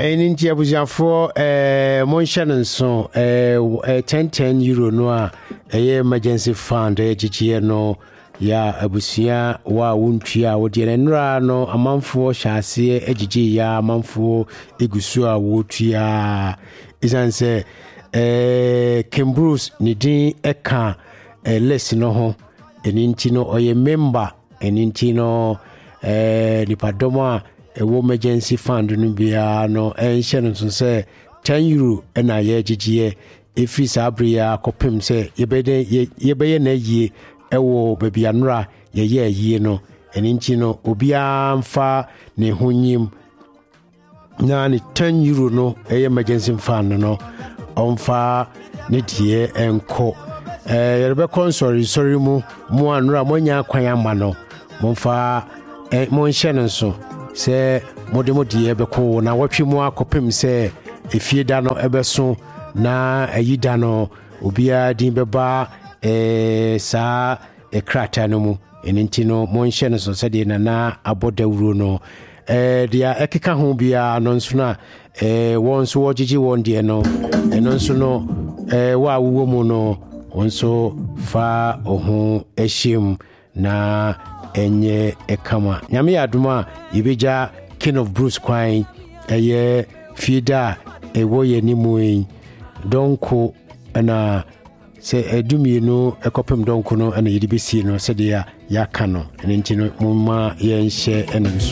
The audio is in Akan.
Eninti abuziafo monhye so €10 no a emergency fund echichie no ya abusia wa wontua wo de nra no amanfo hyase ejiji ya amanfo egusu a wotua isanse Kim Bruce nidin eka list no ho eninti no oye member eninti no nipadom a ewo emergency fund no bia no enhye no so say €10 na ye ejiji efi sabria kopem say yebeye na yie ewo bebia nra ye yie no eninti no obia mfa ne honyim na ni €10 no emergency fund no onfa ne die enko yerebe sorry mu anra monya kwan ama no monfa monhye no so se modemodi ebeko na watwe mu akopem se efie da no ebeso na ayida no obia din beba sa ekrata no mu eninti no monhye no so se de na abodawuro no dia ekeka ho bia no nso na wonso wogigi wonde no eno nso no wa wuwo mu no wonso fa oho ehim na enye ekama nyame yaduma yibeja King of Bruce kwan eye fida ewo ye ni muin donko na se edumi no ekopem donko no na yidibesi no se de ya kano enti no mumma ye nhye enenso